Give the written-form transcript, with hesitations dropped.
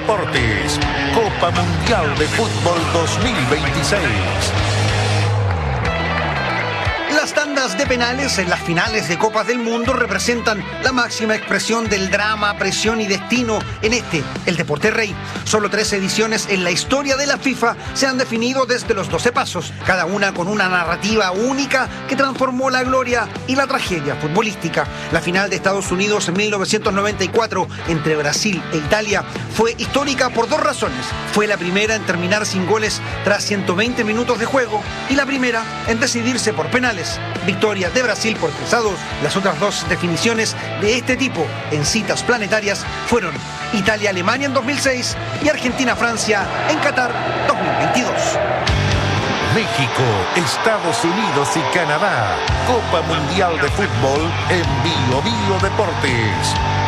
Deportes. Copa Mundial de Fútbol 2026. Las tandas de penales en las finales de Copas del Mundo representan la máxima expresión del drama, presión y destino en el deporte rey. Solo 3 ediciones en la historia de la FIFA se han definido desde los 12 pasos, cada una con una narrativa única que transformó la gloria y la tragedia futbolística. La final de Estados Unidos en 1994 entre Brasil e Italia fue histórica por 2 razones. Fue la primera en terminar sin goles tras 120 minutos de juego y la primera en decidirse por penales. Victoria de Brasil por 3-2. Las otras 2 definiciones de este tipo en citas planetarias fueron Italia-Alemania en 2006 y Argentina-Francia en Qatar 2022. México, Estados Unidos y Canadá. Copa Mundial de Fútbol en Bio Deportes.